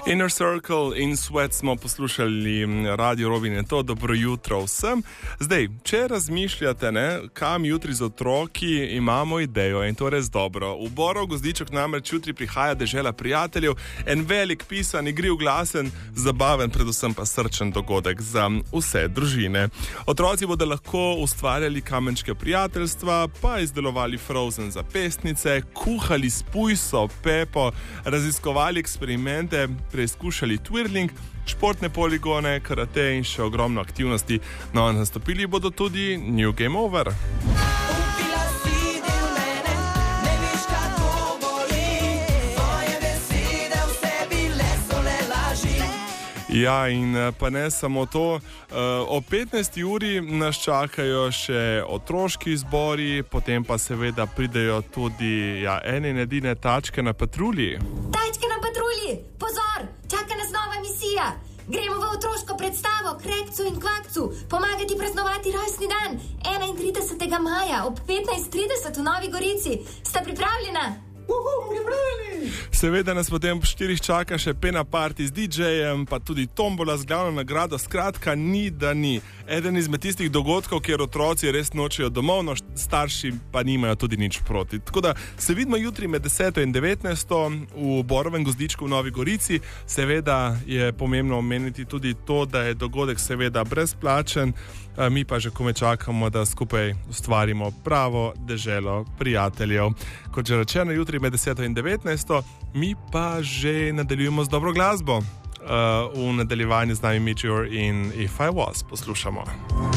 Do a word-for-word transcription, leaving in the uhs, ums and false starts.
Inner Circle in Sweat smo poslušali, Radio Robin je to, dobro jutro vsem. Zdaj, če razmišljate, ne, kam jutri z otroki, imamo idejo in to res dobro. V Borov Gozdiček namreč jutri prihaja dežela prijateljev, en velik pisan, igriv glasen, zabaven, predvsem pa srčen dogodek za vse družine. Otroci bodo lahko ustvarjali kamenčke prijateljstva, pa izdelovali frozen zapestnice, kuhali s pujso, pepo, raziskovali eksperimente, preizkušali twirling, športne poligone, karate in še ogromno aktivnosti. No, nastopili bodo tudi New Game Over. Ja, in pa ne samo to, o petnajsti uri nas čakajo še otroški zbori, potem pa seveda pridejo tudi ja, ene in edine tačke na patrulji. Tačke na patrulji, pozor, čaka nas nova misija. Gremo v otroško predstavo Krekcu in Kvakcu, pomagati praznovati rojstni dan enaintridesetega maja ob petnajst trideset v Novi Gorici. Sta pripravljena? Uhu, pripravljeni! Seveda nas potem po štirih čaka še pena party z didžejem, pa tudi tombola z glavno nagrado. Skratka, ni da ni. Eden izmed tistih dogodkov, kjer otroci res nočejo domov, no starši pa nimajo tudi nič proti. Tako da se vidimo jutri med deseto in devetnajsto v Borovem Gozdičku v Novi Gorici. Seveda je pomembno omeniti tudi to, da je dogodek seveda brezplačen, mi pa že kome čakamo, da skupaj ustvarimo pravo deželo prijateljev. Kot že rečeno, jutri med deseto in devetnajsto, mi pa že nadaljujemo z dobro glasbo. Uh, v nadaljevanju z nami Meteor in If I Was poslušamo.